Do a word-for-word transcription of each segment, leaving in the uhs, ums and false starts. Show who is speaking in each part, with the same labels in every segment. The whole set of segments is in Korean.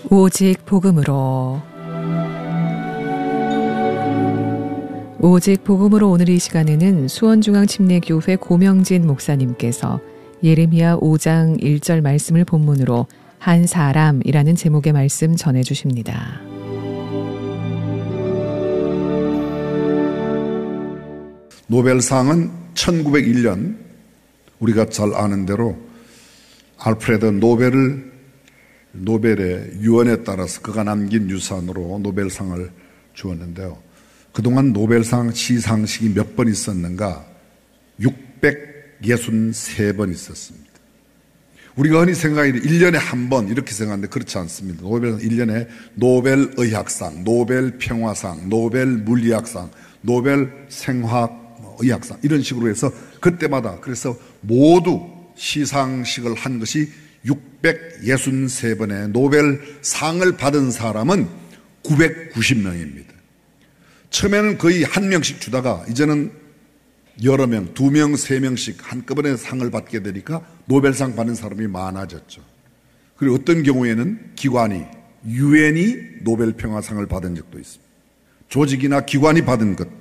Speaker 1: 오직 복음으로. 오직 복음으로 오늘 이 시간에는 수원중앙침례교회 고명진 목사님께서 예레미야 오 장 일 절 말씀을 본문으로 한 사람이라는 제목의 말씀 전해주십니다.
Speaker 2: 노벨상은 천구백일 년 우리가 잘 아는 대로 알프레드 노벨을 노벨의 유언에 따라서 그가 남긴 유산으로 노벨상을 주었는데요. 그동안 노벨상 시상식이 몇 번 있었는가? 육백육십삼 번 있었습니다. 우리가 흔히 생각하기를 일 년에 한 번 이렇게 생각하는데 그렇지 않습니다. 노벨 일 년에 노벨 의학상, 노벨 평화상, 노벨 물리학상, 노벨 생화학 의학상 이런 식으로 해서 그때마다 그래서 모두 시상식을 한 것이 육백육십삼 번의 노벨상을 받은 사람은 구백구십 명입니다. 처음에는 거의 한 명씩 주다가 이제는 여러 명, 두 명, 세 명씩 한꺼번에 상을 받게 되니까 노벨상 받는 사람이 많아졌죠. 그리고 어떤 경우에는 기관이, 유엔이 노벨 평화상을 받은 적도 있습니다. 조직이나 기관이 받은 것.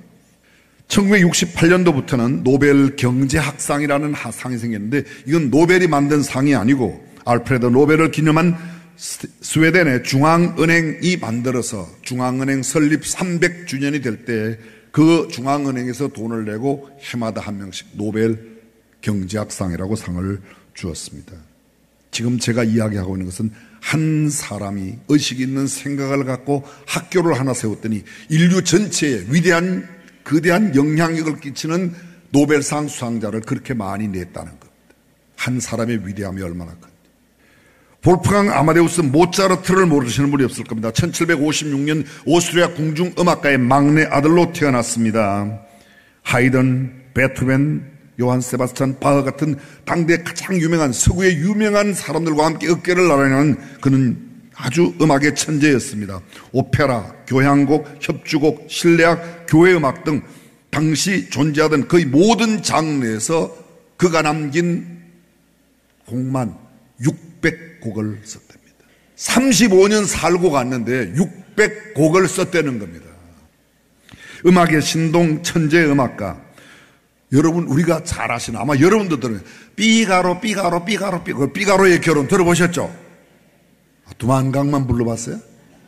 Speaker 2: 천구백육십팔 년도부터는 노벨 경제학상이라는 상이 생겼는데 이건 노벨이 만든 상이 아니고 알프레드 노벨을 기념한 스웨덴의 중앙은행이 만들어서 중앙은행 설립 삼백 주년이 될 때 그 중앙은행에서 돈을 내고 해마다 한 명씩 노벨 경제학상이라고 상을 주었습니다. 지금 제가 이야기하고 있는 것은 한 사람이 의식 있는 생각을 갖고 학교를 하나 세웠더니 인류 전체에 위대한 거대한 영향력을 끼치는 노벨상 수상자를 그렇게 많이 냈다는 겁니다. 한 사람의 위대함이 얼마나 큰지. 볼프강 아마데우스 모차르트를 모르시는 분이 없을 겁니다. 천칠백오십육 년 오스트리아 궁중음악가의 막내 아들로 태어났습니다. 하이든, 베토벤, 요한 세바스찬 바흐 같은 당대 가장 유명한 서구의 유명한 사람들과 함께 어깨를 나란히하는 그는 아주 음악의 천재였습니다. 오페라, 교향곡, 협주곡, 실내악, 교회음악 등 당시 존재하던 거의 모든 장르에서 그가 남긴 곡만 육백 곡을 썼답니다. 삼십오 년 살고 갔는데 육백 곡을 썼다는 겁니다. 음악의 신동 천재 음악가. 여러분 우리가 잘 아시는 아마 여러분도 들어요. 삐가로 삐가로 삐가로 삐가로 삐가로의 결혼 들어보셨죠? 두만강만 불러봤어요?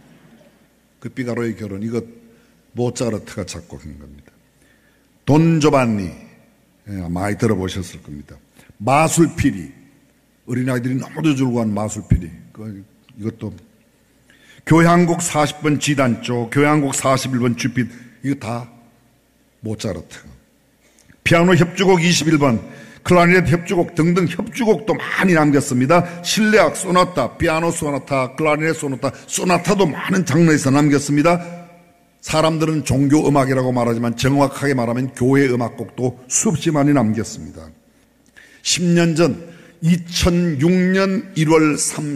Speaker 2: 그 삐가로의 결혼 이거 모차르트가 작곡한 겁니다. 돈 조반니 많이 들어보셨을 겁니다. 마술피리 어린아이들이 너무도 즐거워하는 마술피리 이것도 교향곡 사십 번 지단조 교향곡 사십일 번 주빛 이거 다 모차르트. 피아노 협주곡 이십일 번 클라리넷 협주곡 등등 협주곡도 많이 남겼습니다. 실내악 소나타, 피아노 소나타, 클라리넷 소나타, 소나타도 많은 장르에서 남겼습니다. 사람들은 종교 음악이라고 말하지만 정확하게 말하면 교회 음악곡도 수없이 많이 남겼습니다. 십 년 전 이천육 년 일월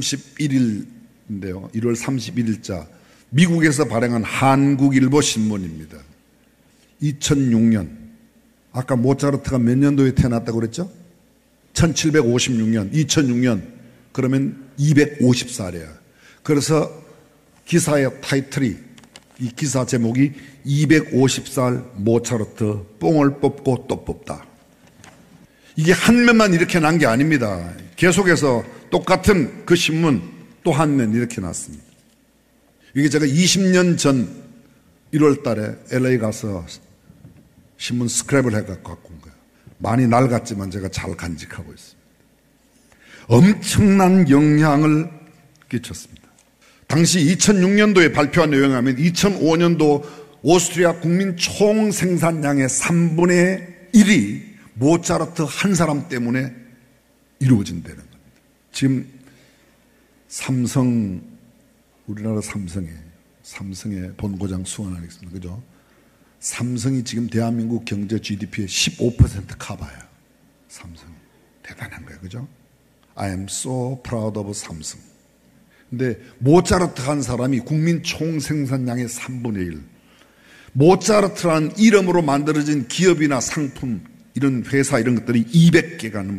Speaker 2: 삼십일일인데요. 일월 삼십일일자 미국에서 발행한 한국일보 신문입니다. 이천육 년 아까 모차르트가 몇 년도에 태어났다고 그랬죠? 천칠백오십육 년, 이천육 년 그러면 이백오십 살이야. 그래서 기사의 타이틀이 이 기사 제목이 이백오십 살 모차르트 뽕을 뽑고 또 뽑다. 이게 한 면만 이렇게 난 게 아닙니다. 계속해서 똑같은 그 신문 또 한 면 이렇게 났습니다. 이게 제가 이십 년 전 일월 달에 엘에이 가서 신문 스크랩을 해갖고 갖고 온 거예요. 많이 낡았지만 제가 잘 간직하고 있습니다. 엄청난 영향을 끼쳤습니다. 당시 이천육 년도에 발표한 내용에 하면 이천오 년도 오스트리아 국민 총 생산량의 삼분의 일이 모차르트 한 사람 때문에 이루어진다는 겁니다. 지금 삼성, 우리나라 삼성에, 삼성의 본고장 수원 아니겠습니까? 그죠? 삼성이 지금 대한민국 경제 지디피의 십오 퍼센트 커버예요. 삼성이. 대단한 거예요. 그죠? I am so proud of 삼성. 근데 모차르트 한 사람이 국민 총 생산량의 삼분의 일. 모차르트라는 이름으로 만들어진 기업이나 상품, 이런 회사 이런 것들이 이백 개가 넘습니다.